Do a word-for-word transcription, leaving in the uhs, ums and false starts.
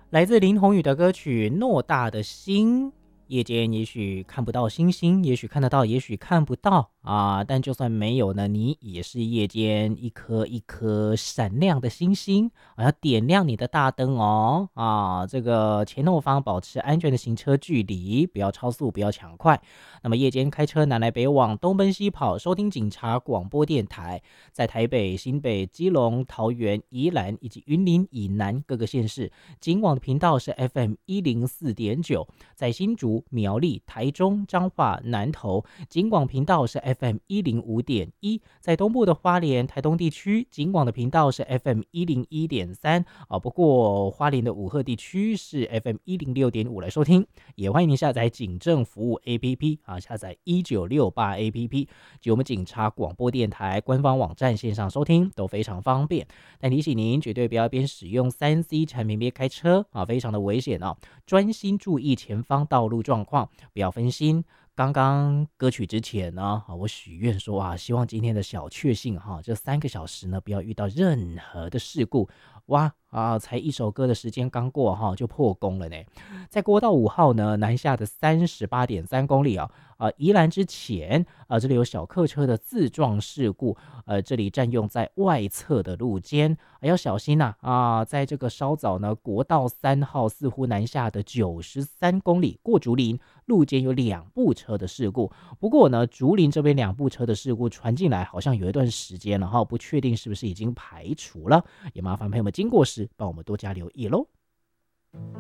来自林宏宇的歌曲《偌大的心》。夜间也许看不到星星，也许看得到，也许看不到啊！但就算没有呢，你也是夜间一颗一颗闪亮的星星啊，要点亮你的大灯哦啊！这个前后方保持安全的行车距离，不要超速，不要抢快。那么夜间开车南来北往，东奔西跑，收听警察广播电台，在台北、新北、基隆、桃园、宜兰以及云林以南各个县市，警广的频道是 F M 一零四点九，在新竹、苗栗、台中、彰化、南投，警广频道是 F M 一零五点一，在东部的花莲、台东地区，警广的频道是 F M 一零一点三啊。不过花莲的武鹤地区是 F M 一零六点五来收听，也欢迎您下载警政服务 A P P 啊，下载一九六八 A P P 及我们警察广播电台官方网站线上收听都非常方便。但提醒您，绝对不要边使用 三 C 产品边开车啊，非常的危险哦。专心注意前方道路状况，不要分心。刚刚歌曲之前呢，我许愿说啊，希望今天的小确幸哈，这三个小时呢，不要遇到任何的事故。哇啊，才一首歌的时间刚过哈，就破功了呢。在国道五号呢，南下的三十八点三公里啊，啊，宜兰之前啊，这里有小客车的自撞事故，呃，这里占用在外侧的路肩，啊、要小心呐 啊, 啊！在这个稍早呢，国道三号似乎南下的九十三公里过竹林路肩有两部车的事故，不过呢，竹林这边两部车的事故传进来，好像有一段时间了哈，不确定是不是已经排除了，也麻烦朋友们经过时帮我们多加留意喽。